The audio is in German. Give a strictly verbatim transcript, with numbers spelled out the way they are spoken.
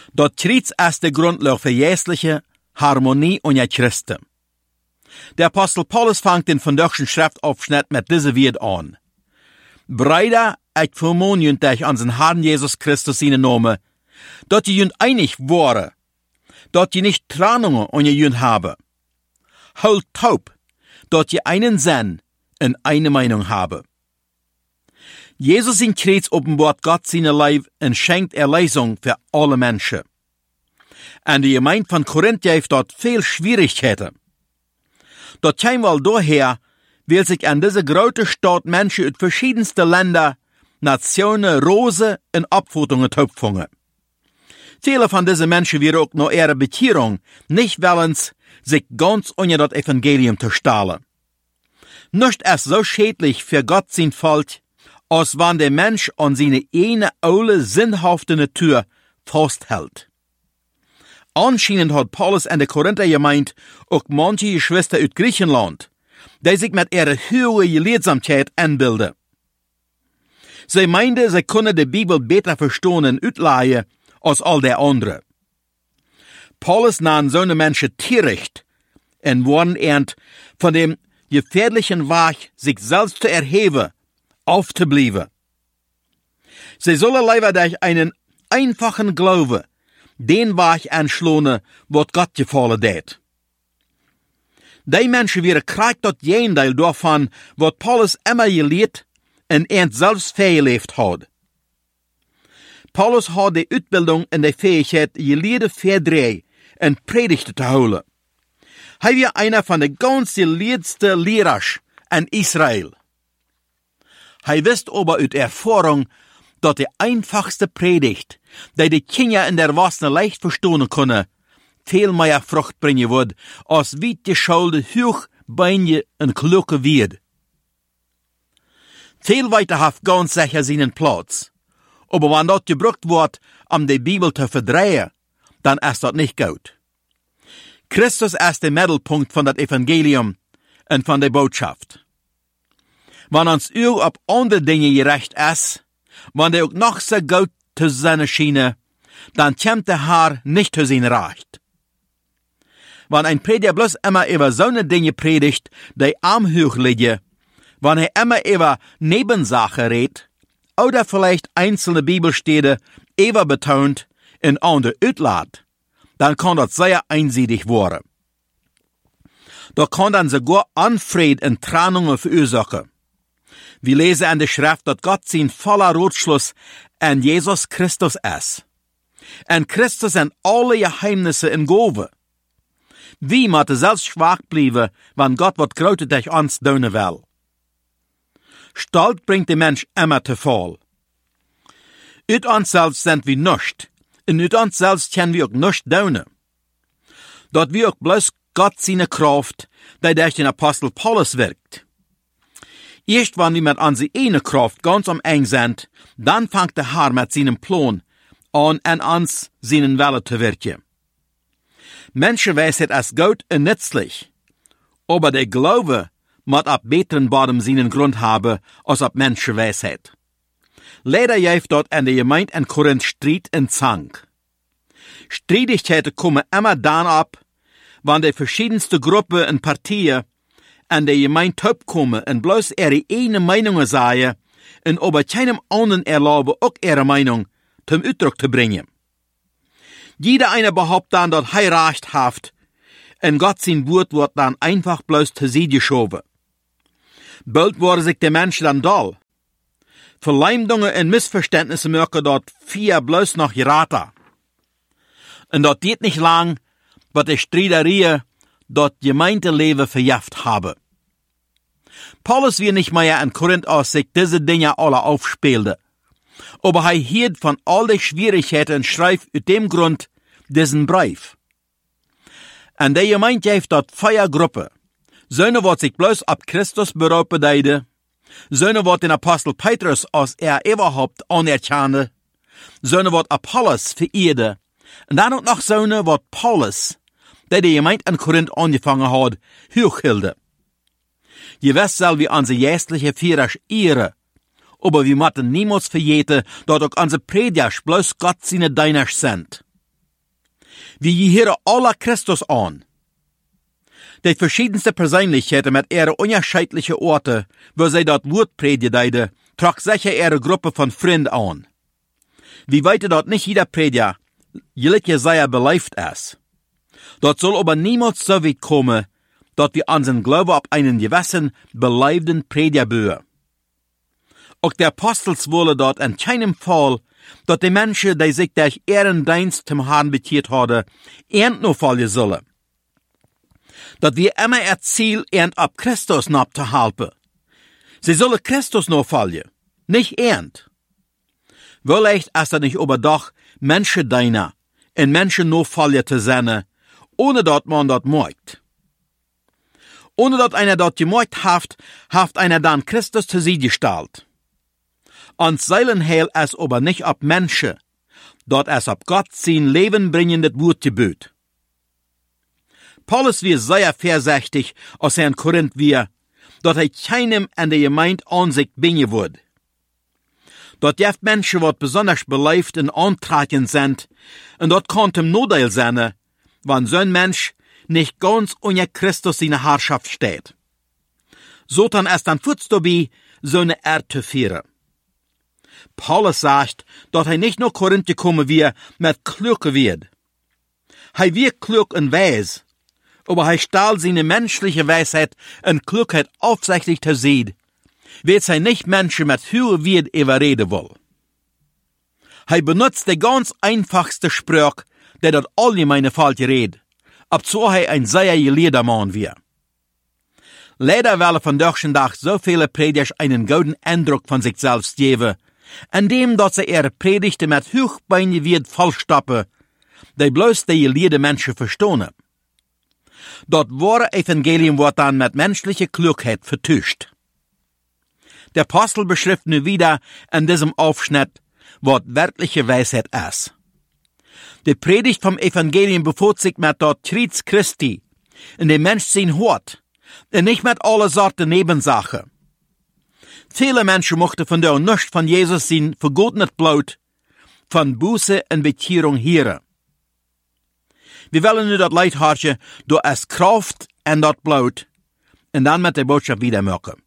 Dat kriets als de Grundlage für jährliche Harmonie unter Christen. Der Apostel Paulus fängt den vandaagse Schriftaufschnitt mit diese Wort an. Brüder, ich vermohn euch an den Herrn Jesus Christus seine Name, dat ihr einig waren, dat ihr nicht Trennungen unter jünd habe. Halt taub, dat ihr einen Sinn und eine Meinung habe. Jesus in Kreuz offenbart Gott seine Leib und schenkt Erlösung für alle Menschen. Und die Gemeinde von Korinth heeft dort viel Schwierigkeiten. Dort käme wohl daher, weil sich an diese große Stadt Menschen aus verschiedensten Ländern, Nationen, Rose und Abfotungen töpfungen. Viele von diesen Menschen wären auch nach ihrer Bekehrung nicht willens, sich ganz unter das Evangelium zu stellen. Nicht erst so schädlich für Gott sein Volk, als wenn der Mensch an seine eine alte, sinnhafte Natur festhält. Anscheinend hat Paulus an der Korinther gemeint, auch manche Geschwister aus Griechenland, die sich mit ihrer hohen Gelehrsamkeit anbilden. Sie meinte, sie können die Bibel besser verstehen und ausleihen als all der anderen. Paulus nahm so eine Menschen töricht und warnte ernt von dem gefährlichen Weg, sich selbst zu erheben, aufzublieben. Sie sollen leider durch einen einfachen Glaube den Weg anschlone, wat Gott gefallen deed. Die Menschen wären kriegt dat Gegenteil davon, wat Paulus immer gelehrt und er selbst verlebt hat. Paulus hat die Ausbildung und die Fähigkeit, gelehrt verdrehen und Predigten zu holen. Er war einer von den ganz gelehrtesten Lehrers in Israel. Er wusste aber aus Erfahrung, dass die einfachste Predigt, die die Kinder in der Wasser leicht verstehen können, viel mehr Frucht bringen wird, als wie die Schulde hoch, Beine und Kluge wird. Viel weiter hat ganz sicher seinen Platz. Aber wenn das gebraucht wird, um die Bibel zu verdrehen, dann ist das nicht gut. Christus ist der Mittelpunkt von das Evangelium und von der Botschaft. Wenn uns Öl auf andere Dinge gerecht ist, wenn der auch noch so gut zu sein schien, dann kommt der Herr nicht zu sein Recht. Wenn ein Prediger bloß immer über so eine Dinge predigt, die am Hoch liegen, wenn er immer über Nebensache redet, oder vielleicht einzelne Bibelstelle über betont und andere auslädt, dann kann das sehr einseitig werden. Da kann dann sogar Unfried und Trennungen verursachen. Wir lesen in der Schrift, dass Gott sein voller Ratschluss an Jesus Christus ist. Und Christus sind alle Geheimnisse in Gove. Wie müssen selbst schwach bleiben, wenn Gott was Großes durch uns tun will? Stolz bringt der Mensch immer zu Fall. Ut uns selbst sind wir nicht, und ut uns selbst können wir auch nicht tun. Dort wir auch bloß Gott seine Kraft, die durch den Apostel Paulus wirkt. Erst wenn wir mit unserer eigenen Kraft ganz am eng sind, dann fängt der Herr mit seinem Plan an, an uns seinen Wille zu wirken. Menschenweisheit ist gut und nützlich, aber der Glaube muss ab besseren Boden seinen Grund haben, als ab Menschenweisheit. Leider gibt dort in der Gemeinde in Korinth Streit und Zank. Streitigkeiten kommen immer dann ab, wenn die verschiedensten Gruppen und Partien an der Gemeinde kommen und bloß ihre eigene Meinungen sagen und aber keinem anderen erlauben, auch ihre Meinung zum Ausdruck zu bringen. Jeder eine behauptet dann, dass er Recht hat, und Gott sein Wort wird dann einfach bloß zu sie geschoben. Bald wurde sich der Mensch dann doll. Verleumdungen und Missverständnisse merken dort vier bloß noch geraten. Und dort geht nicht lang, was die Streiterie dort Gemeindeleben verjafft habe. Paulus will nicht mehr in Korinth aus sich diese Dinge alle aufspielte. Aber er hielt von all den Schwierigkeiten und schreibt aus dem Grund diesen Brief. Und der Gemeinde gibt dort vier Gruppen. Söhne, wat sich bloß ab Christus berufen deide, Söhne, wat den Apostel Petrus als er überhaupt anerkannte, Söhne, wat Apollos verehrte, und dann auch noch Söhne, wat Paulus, der die Gemeinde in Korinth angefangen hat, hochhilde. Je wisst soll wie unsere jästliche Führer ehren, aber wir müssen niemals vergeten, dass auch unsere Prediger bloß Gott seine Diener sind. Wie hier alle Christus an. Die verschiedenste Persönlichkeiten mit ihren unterschiedlichen Orten, wo sie dort Wort predigen, trug sicher ihre Gruppe von Freunden an. Wie weiter dort nicht jeder Prediger, jeder sehr belebt ist. Dort soll aber niemals so weit kommen, dass wir unseren Glauben auf einen gewissen, beleibten Prediger bauen. Auch der Apostels wollen dort in keinem Fall, dass die Menschen, die sich durch ihren Dienst zum Herrn betiert haben, ernt noch fallen sollen. Dass wir immer ihr Ziel ernt ab Christus noch zu halten. Sie sollen Christus noch fallen, nicht ernt. Vielleicht ist das nicht aber doch Menschen deiner, in Menschen noch fallen zu sein, ohne dass man dort mögt. Ohne dass einer dort gemocht haft, haft einer dann Christus zu sie gestellt. Ans Seilenheil es aber nicht ab Menschen, dort es ab Gott sein lebenbringendes Wort gebüht. Paulus wird sehr vorsichtig, als er in Korinth wir, dort er keinem an der Gemeinde Ansicht bringen wird. Dort gibt Menschen, die besonders belebt und antragend sind, und dort kann ihm Nodel sein, wenn so ein Mensch nicht ganz unter Christus seine Herrschaft steht. So dann ist dann futz dabei, so eine Erde zu führen. Paulus sagt, dass er nicht nur Korinth gekommen wird, mit Klüge wird. Er wird klug und weis, aber er stahl seine menschliche Weisheit und Klugheit aufsichtlich zu sehen, wird er nicht Menschen mit höher Wert überreden will. Er benutzt die ganz einfachste Sprache, der dort allgemeine falsch redet, ob so er ein sehr gelehrter Mann wird. Leider wollen von deutschen Tag so viele Prediger einen guten Eindruck von sich selbst geben, indem dass sie ihre Predigten mit hochbeinigen Wert vollstoppen, die bloß die gelehrten Menschen verstehen. Dort wahre Evangelium wird dann mit menschlicher Klugheit vertuscht. Der Apostel beschreibt nun wieder in diesem Aufschnitt, was wirkliche Weisheit ist. Die Predigt vom Evangelium befot sich mit dort Triz Christi, in dem Mensch sein Hort, und nicht mit alle Sorten Nebensachen. Viele Menschen mochten von der nicht von Jesus sein vergotenes Blut, von Buße und Bekehrung hören. Wir wollen nur das Leid harchen, durch es Kraft und das Blut, und dann mit der Botschaft wieder machen.